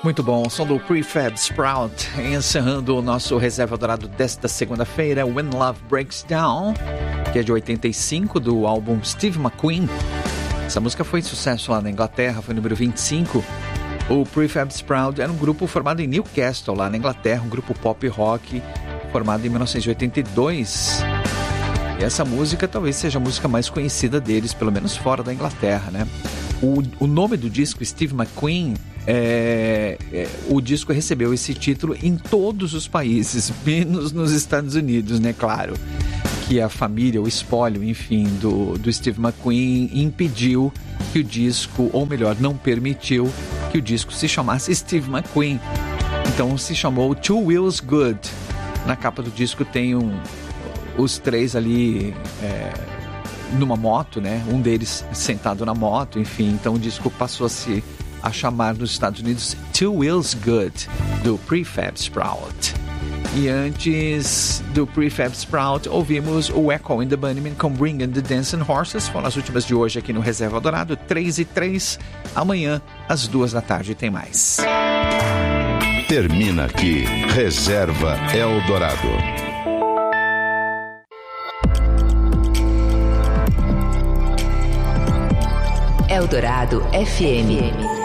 Muito bom, o som do Prefab Sprout, encerrando o nosso Reserva Dourado desta segunda-feira, When Love Breaks Down, que é de 85, do álbum Steve McQueen. Essa música foi sucesso lá na Inglaterra, foi número 25. O Prefab Sprout era um grupo formado em Newcastle, lá na Inglaterra, um grupo pop rock formado em 1982. E essa música talvez seja a música mais conhecida deles, pelo menos fora da Inglaterra, né? O nome do disco, Steve McQueen, o disco recebeu esse título em todos os países, menos nos Estados Unidos, né? Claro, que a família, o espólio, enfim, do Steve McQueen impediu que o disco, ou melhor, não permitiu que o disco se chamasse Steve McQueen. Então se chamou Two Wheels Good. Na capa do disco tem os três ali numa moto, né? Um deles sentado na moto, enfim. Então o disco passou a chamar nos Estados Unidos Two Wheels Good, do Prefab Sprout. E antes do Prefab Sprout, ouvimos o Echo and the Bunnymen com Bring and the Dancing Horses. Foram as últimas de hoje aqui no Reserva Dourado, 3h03. Amanhã, às 2h tem mais. Termina aqui, Reserva Eldorado. Eldorado FM.